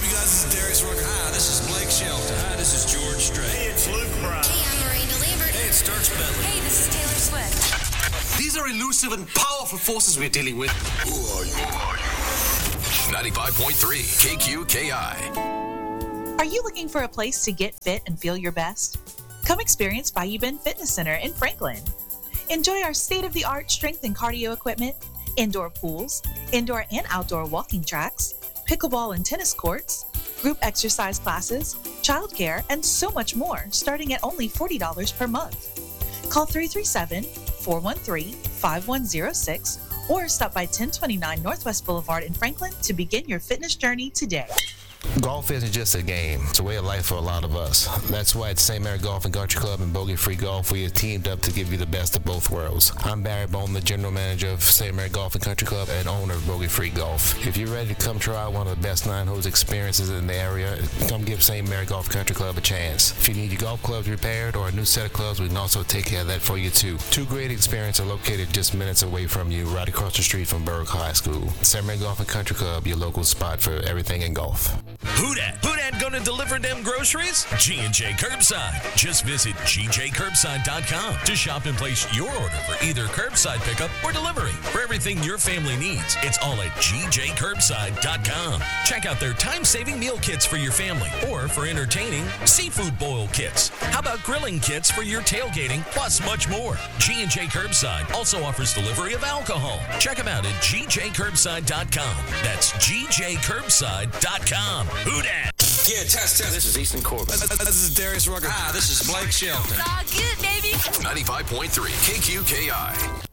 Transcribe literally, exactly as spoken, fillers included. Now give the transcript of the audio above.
you guys? This is Darius Rucker. Hi, this is Blake Shelton. Hi, this is George Strait. Hey, it's Luke Bryan. Hey, I'm Miranda Lambert. Hey, it's Dirk Bentley. Hey, this is Taylor Swift. These are elusive and powerful forces we're dealing with. Who are you? Who are you? ninety-five point three K Q K I. Are you looking for a place to get fit and feel your best? Come experience Bayou Bend Fitness Center in Franklin. Enjoy our state-of-the-art strength and cardio equipment, indoor pools, indoor and outdoor walking tracks, pickleball and tennis courts, group exercise classes, childcare, and so much more, starting at only forty dollars per month. Call three three seven, four one three, five one zero six or stop by ten twenty-nine Northwest Boulevard in Franklin to begin your fitness journey today. Golf isn't just a game. It's a way of life for a lot of us. That's why at Saint Mary Golf and Country Club and Bogey Free Golf, we have teamed up to give you the best of both worlds. I'm Barry Bone, the general manager of Saint Mary Golf and Country Club and owner of Bogey Free Golf. If you're ready to come try one of the best nine-holes experiences in the area, come give Saint Mary Golf and Country Club a chance. If you need your golf clubs repaired or a new set of clubs, we can also take care of that for you too. Two great experiences are located just minutes away from you, right across the street from Berwick High School. Saint Mary Golf and Country Club, your local spot for everything in golf. Who dat? Who dat gonna deliver them groceries? G and J Curbside. Just visit G J Curbside dot com to shop and place your order for either curbside pickup or delivery. For everything your family needs, it's all at G J Curbside dot com. Check out their time-saving meal kits for your family, or for entertaining, seafood boil kits. How about grilling kits for your tailgating, plus much more. G and J Curbside also offers delivery of alcohol. Check them out at G J Curbside dot com. That's G J Curbside dot com. Who dat? Yeah, test, test. This is Easton Corbin. This, this is Darius Rucker. Hi, this is Blake Shelton. It's all good, baby. ninety-five point three K Q K I.